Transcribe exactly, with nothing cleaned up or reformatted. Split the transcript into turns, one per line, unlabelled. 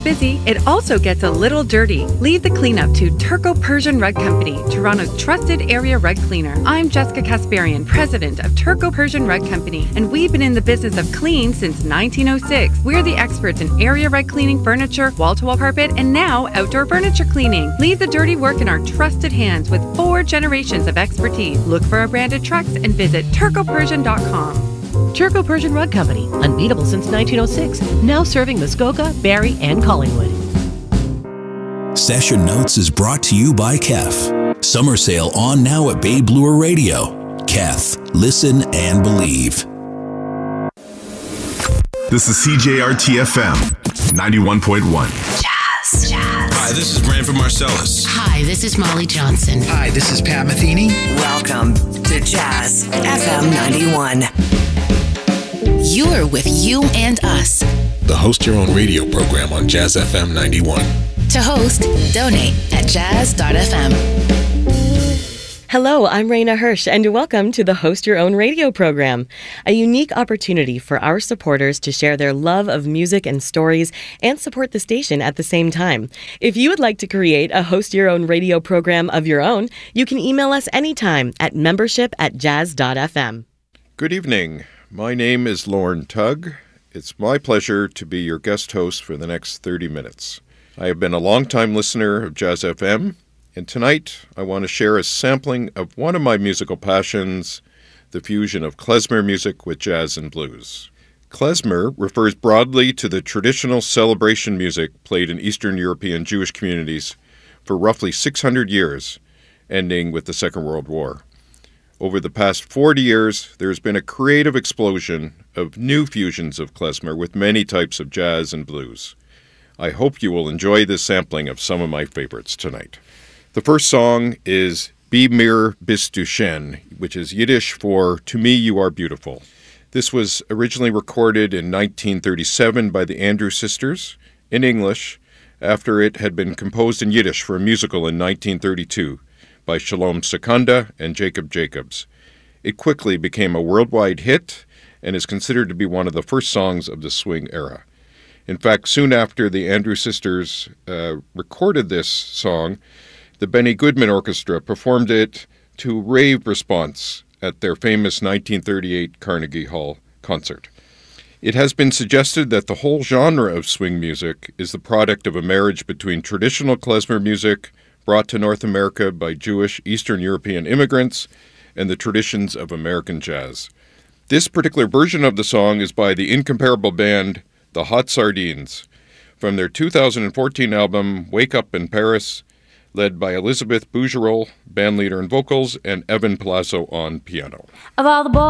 busy, it also gets a little dirty. Leave the cleanup to Turco Persian Rug Company, Toronto's trusted area rug cleaner. I'm Jessica Kasparian, president of Turco Persian Rug Company, and we've been in the business of clean since nineteen oh six. We're the experts in area rug cleaning, furniture, wall-to-wall carpet, and now outdoor furniture cleaning. Leave the dirty work in our trusted hands with four generations of expertise. Look for our branded trucks and visit turco persian dot com.
Turco Persian Rug Company, unbeatable since nineteen oh six, now serving Muskoka, Barrie, and Collingwood.
Session Notes is brought to you by Kef. Summer sale on now at Bay Bloor Radio. Kef, listen and believe.
This is C J R T F M, ninety-one point one.
Jazz. Jazz.
Hi, this is Branford Marcellus.
Hi, this is Molly Johnson.
Hi, this is Pat Metheny.
Welcome to Jazz F M ninety-one.
You're with You and Us,
The Host Your Own Radio program on Jazz F M ninety-one.
To host, donate at jazz dot f m.
Hello, I'm Raina Hirsch, and welcome to the Host Your Own Radio program, a unique opportunity for our supporters to share their love of music and stories and support the station at the same time. If you would like to create a Host Your Own Radio program of your own, you can email us anytime at membership at jazz dot f m.
Good evening. My name is Lorne Tugg. It's my pleasure to be your guest host for the next thirty minutes. I have been a longtime listener of Jazz F M, and tonight I want to share a sampling of one of my musical passions, the fusion of klezmer music with jazz and blues. Klezmer refers broadly to the traditional celebration music played in Eastern European Jewish communities for roughly six hundred years, ending with the Second World War. Over the past forty years, there's been a creative explosion of new fusions of klezmer with many types of jazz and blues. I hope you will enjoy this sampling of some of my favorites tonight. The first song is Bi Mir Bist Du Schön, which is Yiddish for To Me You Are Beautiful. This was originally recorded in nineteen thirty-seven by the Andrews Sisters in English after it had been composed in Yiddish for a musical in nineteen thirty-two. By Shalom Sekunda and Jacob Jacobs. It quickly became a worldwide hit and is considered to be one of the first songs of the swing era. In fact, soon after the Andrews Sisters uh, recorded this song, the Benny Goodman Orchestra performed it to rave response at their famous nineteen thirty-eight Carnegie Hall concert. It has been suggested that the whole genre of swing music is the product of a marriage between traditional klezmer music brought to North America by Jewish Eastern European immigrants, and the traditions of American jazz. This particular version of the song is by the incomparable band, the Hot Sardines, from their two thousand fourteen album, Wake Up in Paris, led by Elizabeth Bougerol, bandleader and vocals, and Evan Palazzo on piano.
Of all the boys